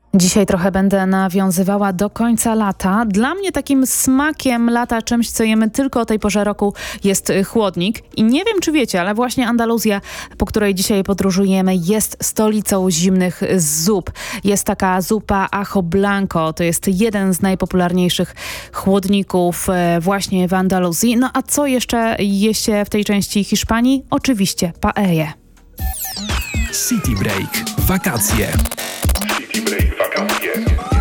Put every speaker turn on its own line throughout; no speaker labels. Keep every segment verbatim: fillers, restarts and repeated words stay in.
Dzisiaj trochę będę nawiązywała do końca lata. Dla mnie takim smakiem lata, czymś, co jemy tylko o tej porze roku, jest chłodnik. I nie wiem, czy wiecie, ale właśnie Andaluzja, po której dzisiaj podróżujemy, jest stolicą zimnych zup. Jest taka zupa ajo blanco. To jest jeden z najpopularniejszych chłodników właśnie w Andaluzji. No a co jeszcze je się w tej części Hiszpanii? Oczywiście paellę.
City Break. Wakacje.
City Break wakacje.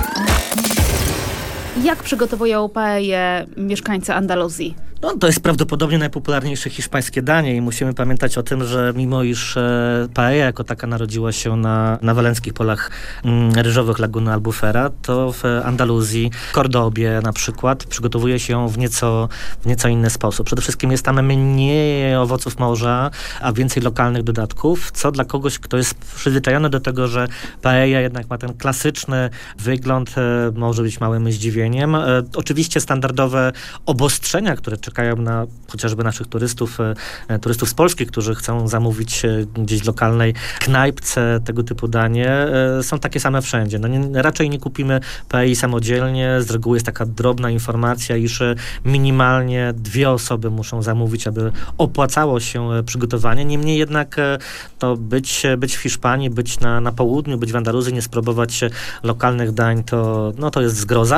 Jak przygotowują paellę mieszkańcy Andaluzji?
No, to jest prawdopodobnie najpopularniejsze hiszpańskie danie i musimy pamiętać o tym, że mimo iż e, paella jako taka narodziła się na, na walenckich polach mm, ryżowych Laguny Albufera, to w Andaluzji, w Kordobie na przykład, przygotowuje się ją w nieco, w nieco inny sposób. Przede wszystkim jest tam mniej owoców morza, a więcej lokalnych dodatków, co dla kogoś, kto jest przyzwyczajony do tego, że paella jednak ma ten klasyczny wygląd, e, może być małym zdziwieniem. E, oczywiście standardowe obostrzenia, które czekają na chociażby naszych turystów, e, turystów z Polski, którzy chcą zamówić e, gdzieś w lokalnej knajpce tego typu danie, e, są takie same wszędzie. No nie, raczej nie kupimy paelli samodzielnie. Z reguły jest taka drobna informacja, iż e, minimalnie dwie osoby muszą zamówić, aby opłacało się e, przygotowanie. Niemniej jednak e, to być, być w Hiszpanii, być na, na południu, być w Andaluzji, nie spróbować lokalnych dań, to, no, to jest zgroza.